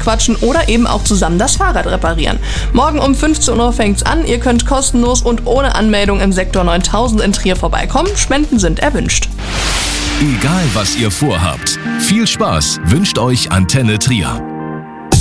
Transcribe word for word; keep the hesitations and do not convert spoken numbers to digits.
quatschen oder eben auch zusammen das Fahrrad reparieren. Morgen um fünfzehn Uhr fängt's an. Ihr könnt kostenlos und ohne Anmeldung im Sektor neuntausend in Trier vorbeikommen. Spenden sind erwünscht. Egal was ihr vorhabt, viel Spaß wünscht euch Antenne Trier.